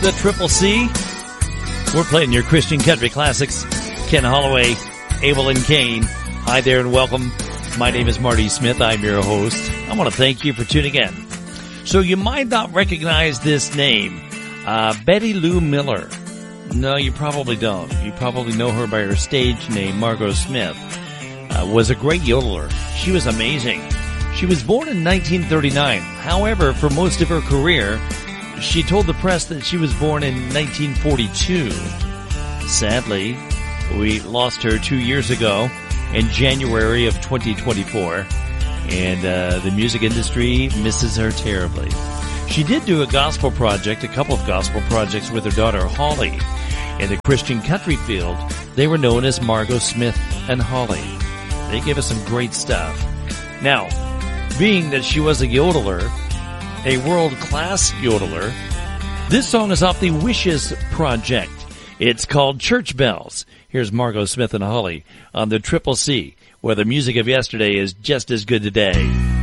the Triple C. We're playing your Christian country classics. Ken Holloway, Abel and Kane. Hi there and welcome. My name is Marty Smith. I'm your host. I want to thank you for tuning in. So you might not recognize this name, Betty Lou Miller. No, you probably don't. You probably know her by her stage name, Margot Smith. Was a great yodeler. She was amazing. She was born in 1939. However, for most of her career, she told the press that she was born in 1942. Sadly, we lost her 2 years ago in January of 2024, and the music industry misses her terribly. She did do a gospel project, a couple of gospel projects with her daughter Holly. In the Christian country field, they were known as Margot Smith and Holly. They gave us some great stuff. Now, being that she was a yodeler, a world-class yodeler, this song is off the Wishes Project. It's called Church Bells. Here's Margot Smith and Holly on the Triple C, where the music of yesterday is just as good today.